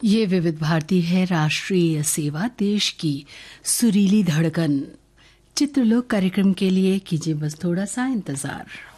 ये विविध भारती है, राष्ट्रीय सेवा, देश की सुरीली धड़कन। चित्रलोक कार्यक्रम के लिए कीजिए बस थोड़ा सा इंतजार।